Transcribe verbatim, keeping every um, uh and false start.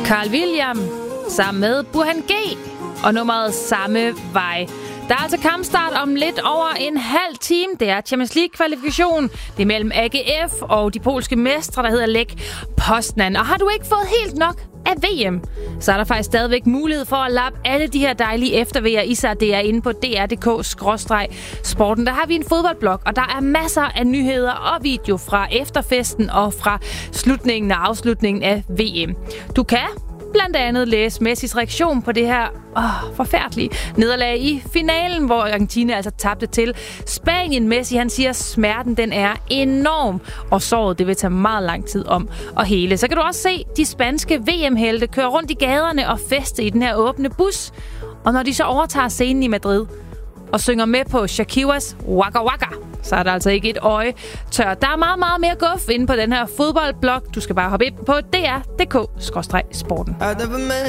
Carl William sammen med Burhan G og nummeret Samme Vej. Der er altså kampstart om lidt over en halv time. Det er Champions League-kvalifikation. Det er mellem A G F og de polske mestre, der hedder Lech Poznan. Og har du ikke fået helt nok af V M, så er der faktisk stadigvæk mulighed for at lappe alle de her dejlige eftervejer i sig. Det er inde på d r punktum d k skråstreg sporten. Der har vi en fodboldblog, og der er masser af nyheder og video fra efterfesten og fra slutningen og afslutningen af V M. Du kan blandt andet læse Messis reaktion på det her åh, forfærdelige nederlag i finalen, hvor Argentina altså tabte til Spanien. Messi, han siger, at smerten den er enorm, og såret det vil tage meget lang tid om at hele. Så kan du også se de spanske V M-helte køre rundt i gaderne og feste i den her åbne bus. Og når de så overtager scenen i Madrid og synger med på Shakiras Waka Waka, så er der altså ikke et øje tør. Der er meget, meget mere guf inde på den her fodboldblog. Du skal bare hoppe ind på d r punktum d k skråstreg sporten.